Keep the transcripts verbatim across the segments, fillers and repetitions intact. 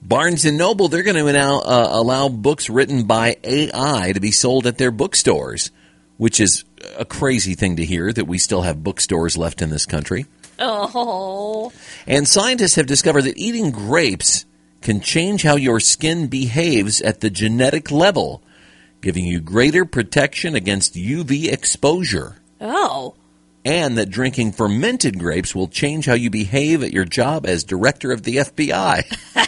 Barnes and Noble, they're going to now uh, allow books written by A I to be sold at their bookstores, which is a crazy thing to hear, that we still have bookstores left in this country. Oh. And scientists have discovered that eating grapes can change how your skin behaves at the genetic level, giving you greater protection against U V exposure. Oh. And that drinking fermented grapes will change how you behave at your job as director of the F B I.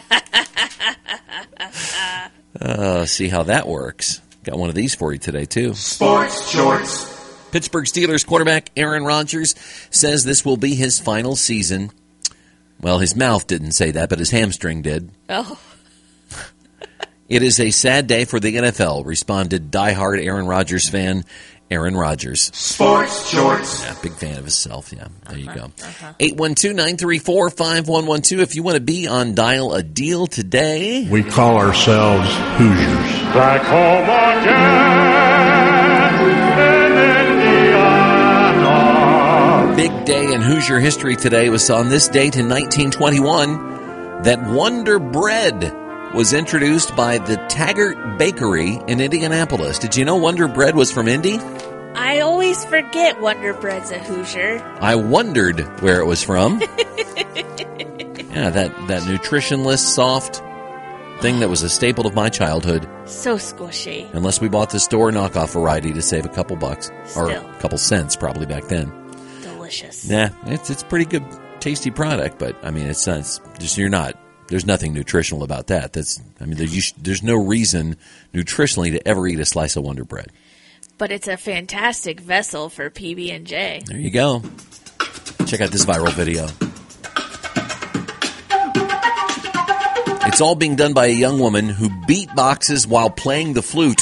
uh, see how that works. Got one of these for you today, too. Sports Shorts. Pittsburgh Steelers quarterback Aaron Rodgers says this will be his final season. Well, his mouth didn't say that, but his hamstring did. Oh. It is a sad day for the N F L, responded diehard Aaron Rodgers fan Aaron Rodgers. Sports Shorts. Yeah, big fan of himself. Yeah, there you uh-huh, go. uh-huh. eight one two, nine three four, five one one two. If you want to be on Dial a Deal today. We call ourselves Hoosiers. Back home again in Indiana. Big day in Hoosier history today. Was on this date in nineteen twenty-one that Wonder Bread was introduced by the Taggart Bakery in Indianapolis. Did you know Wonder Bread was from Indy? I always forget Wonder Bread's a Hoosier. I wondered where it was from. Yeah, that, that nutritionless, soft thing that was a staple of my childhood. So squishy. Unless we bought the store knockoff variety to save a couple bucks. Still. Or a couple cents probably back then. Delicious. Nah, it's it's pretty good, tasty product, but I mean, it's not, it's just, you're not, there's nothing nutritional about that. That's, I mean, there, you sh- there's no reason nutritionally to ever eat a slice of Wonder Bread. But it's a fantastic vessel for P B and J. There you go. Check out this viral video. It's all being done by a young woman who beatboxes while playing the flute.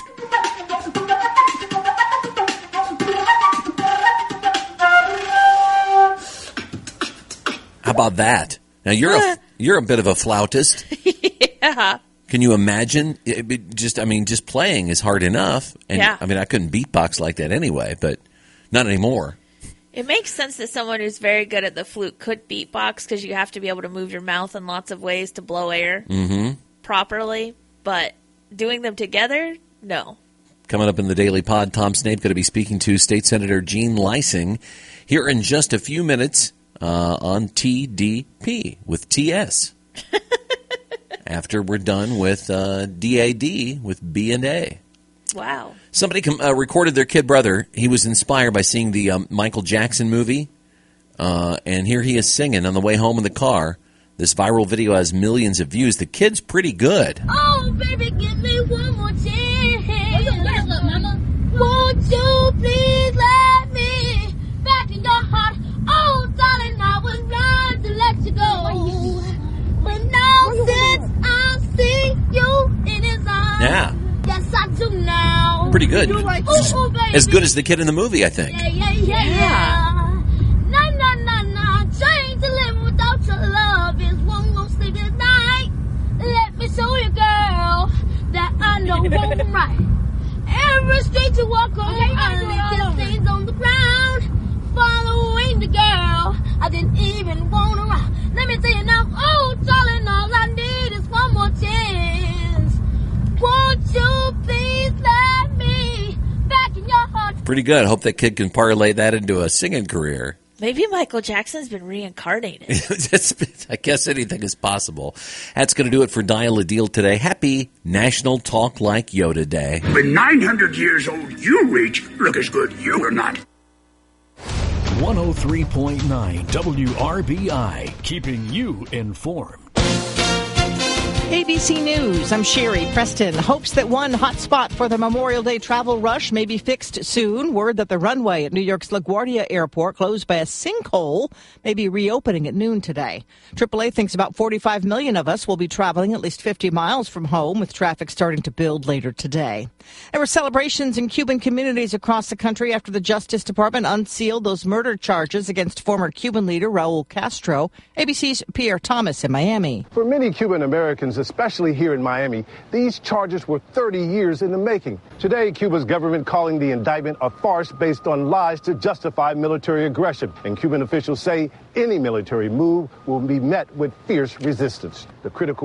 How about that? Now, you're a, you're a bit of a flautist. Yeah. Can you imagine? It, it just, I mean, just playing is hard enough. And yeah. I mean, I couldn't beatbox like that anyway, but not anymore. It makes sense that someone who's very good at the flute could beatbox because you have to be able to move your mouth in lots of ways to blow air mm-hmm. properly. But doing them together, no. Coming up in the Daily Pod, Tom Snape going to be speaking to State Senator Jean Lysing here in just a few minutes uh, on T D P with T S. After we're done with uh, D A D with B and A. Wow. Somebody com- uh, recorded their kid brother. He was inspired by seeing the um, Michael Jackson movie. Uh, and here he is singing on the way home in the car. This viral video has millions of views. The kid's pretty good. Oh, baby, give me one more chance. What's up, mama? Won't you please let me back in your heart? Oh, darling, I was wrong to let you go. But now since I see you in his arms. Yeah. Yes, I do now. Pretty good. Like, oh, oh, baby. As good as the kid in the movie, I think. Yeah, yeah, yeah, yeah. Nah, nah, nah, nah. Trying to live without your love is one more sleepless night. Let me show you, girl, that I know what's right. Every street you walk on, okay, I leave stains on the ground. Following the girl, I didn't even want to rock. Let me tell you now, oh, darling, all I need is one more chance. Won't you please let me back in your heart? Pretty good. Hope that kid can parlay that into a singing career. Maybe Michael Jackson's been reincarnated. I guess anything is possible. That's going to do it for Dial a Deal today. Happy National Talk Like Yoda Day. When nine hundred years old you reach, look as good you will not. one oh three point nine W R B I, keeping you informed. A B C News, I'm Sherry Preston. Hopes that one hot spot for the Memorial Day travel rush may be fixed soon. Word that the runway at New York's LaGuardia Airport, closed by a sinkhole, may be reopening at noon today. triple A thinks about forty-five million of us will be traveling at least fifty miles from home, with traffic starting to build later today. There were celebrations in Cuban communities across the country after the Justice Department unsealed those murder charges against former Cuban leader Raul Castro. A B C's Pierre Thomas in Miami. For many Cuban Americans, especially here in Miami, these charges were thirty years in the making. Today, Cuba's government calling the indictment a farce based on lies to justify military aggression. And Cuban officials say any military move will be met with fierce resistance. The critical